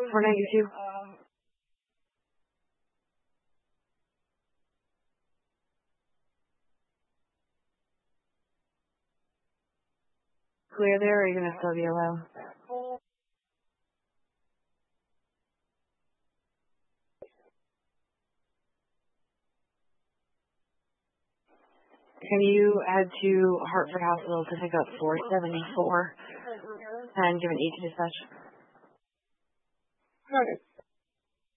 492. Clear there, or are you going to still be low? Can you head to Hartford Hospital to pick up 474 and give an ET dispatch? Got it.